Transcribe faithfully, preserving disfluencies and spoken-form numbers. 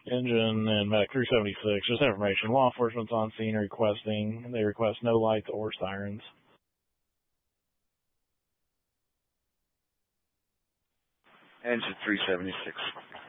Engine and Medic three seventy-six, just information. Law enforcement's on scene requesting. They request no lights or sirens. Engine three seventy-six.